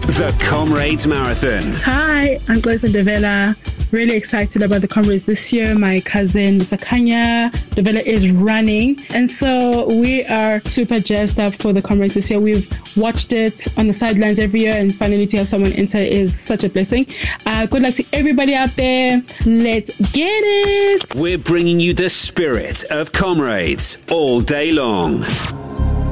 The Comrades Marathon. Hi, I'm Gleison Devela. Really excited about the Comrades this year. My cousin, Sakanya Devela, is running. And so we are super jazzed up for the Comrades this year. We've watched it on the sidelines every year, and finally to have someone enter is such a blessing. Good luck to everybody out there. Let's get it. We're bringing you the spirit of Comrades all day long.